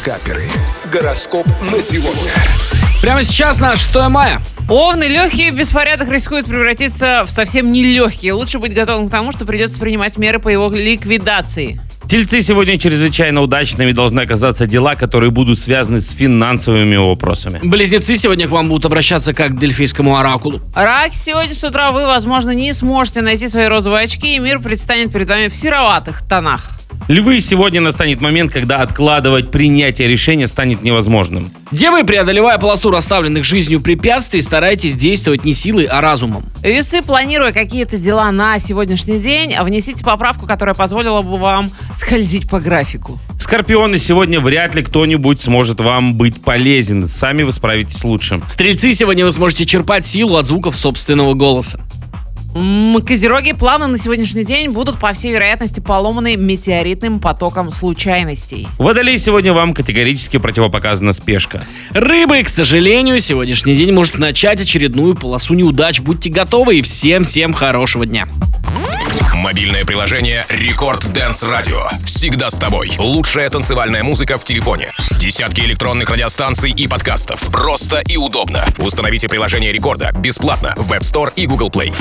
Пикаперы. Гороскоп на сегодня. Прямо сейчас на 6 мая. Овны, легкий беспорядок рискует превратиться в совсем нелегкий. Лучше быть готовым к тому, что придется принимать меры по его ликвидации. Тельцы, сегодня чрезвычайно удачными должны оказаться дела, которые будут связаны с финансовыми вопросами. Близнецы, сегодня к вам будут обращаться как к дельфийскому оракулу. Рак, сегодня с утра вы, возможно, не сможете найти свои розовые очки, и мир предстанет перед вами в сероватых тонах. Львы, сегодня настанет момент, когда откладывать принятие решения станет невозможным. Девы, преодолевая полосу расставленных жизнью препятствий, старайтесь действовать не силой, а разумом. Весы, планируя какие-то дела на сегодняшний день, внесите поправку, которая позволила бы вам скользить по графику. Скорпионы, сегодня вряд ли кто-нибудь сможет вам быть полезен. Сами вы справитесь лучше. Стрельцы, сегодня вы сможете черпать силу от звуков собственного голоса. Козероги, планы на сегодняшний день будут, по всей вероятности, поломаны метеоритным потоком случайностей. Водолей, сегодня вам категорически противопоказана спешка. Рыбы, к сожалению, сегодняшний день может начать очередную полосу неудач. Будьте готовы и всем хорошего дня. Мобильное приложение Рекорд Дэнс Радио. Всегда с тобой. Лучшая танцевальная музыка в телефоне. Десятки электронных радиостанций и подкастов. Просто и удобно. Установите приложение Рекорда бесплатно в App Store и Google Play.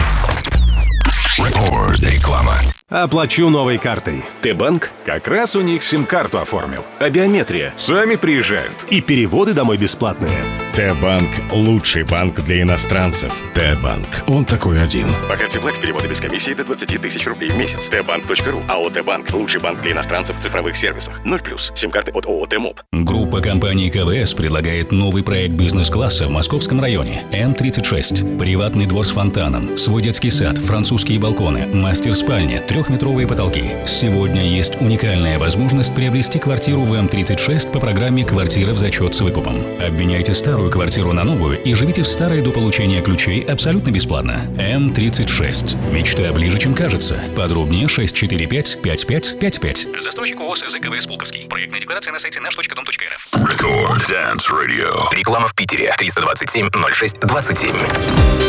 Реклама. Оплачу новой картой. Т-банк? Как раз у них сим-карту оформил. А биометрия? Сами приезжают. И переводы домой бесплатные. Т-банк – лучший банк для иностранцев. Т-банк. Он такой один. По карте Black переводы без комиссии до 20 тысяч рублей в месяц. Тбанк.ру. АО Т-банк. Лучший банк для иностранцев в цифровых сервисах. 0+. Сим-карты от ООО Т-моб. Группа компаний КВС предлагает новый проект бизнес-класса в Московском районе. М36. Приватный двор с фонтаном, свой детский сад, французские балконы, мастер-спальня, 3-метровые потолки. Сегодня есть уникальная возможность приобрести квартиру в М36 по программе «Квартира в зачет с выкупом». Обменяйте старую квартиру на новую и живите в старой до получения ключей абсолютно бесплатно. М36. Мечта ближе, чем кажется. Подробнее 645-5555. Застройщик ООС ЗКВС Пулковский. Проектная декларация на сайте nаш.дом.рф. Рекорд Дэнс Радио. Реклама в Питере. 327 06 27.